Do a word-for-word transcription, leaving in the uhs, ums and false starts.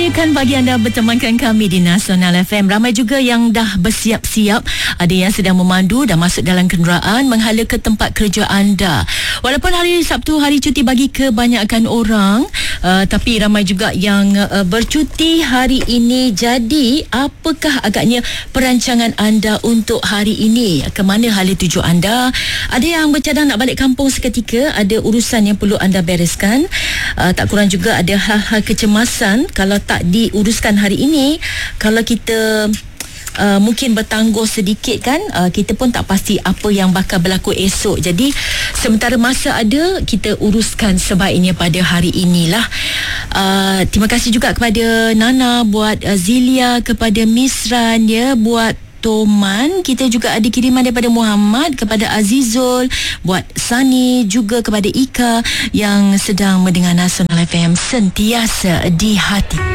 Kan bagi anda bertemankan kami di Nasional F M. Ramai juga yang dah bersiap-siap. Ada yang sedang memandu dan masuk dalam kenderaan menghala ke tempat kerja anda. Walaupun hari Sabtu hari cuti bagi kebanyakan orang, uh, tapi ramai juga yang uh, bercuti hari ini. Jadi apakah agaknya perancangan anda untuk hari ini? Ke mana hala tuju anda? Ada yang bercadang nak balik kampung seketika, ada urusan yang perlu anda bereskan. Uh, tak kurang juga ada hal-hal kecemasan kalau tak diuruskan hari ini. Kalau kita Uh, mungkin bertangguh sedikit kan, uh, kita pun tak pasti apa yang bakal berlaku esok. Jadi sementara masa ada, kita uruskan sebaiknya pada hari inilah. uh, Terima kasih juga kepada Nana, buat uh, Zilia, kepada Misran ya, buat Toman. Kita juga ada kiriman daripada Muhammad, kepada Azizul, buat Sani, juga kepada Ika yang sedang mendengar Nasional F M sentiasa di hati.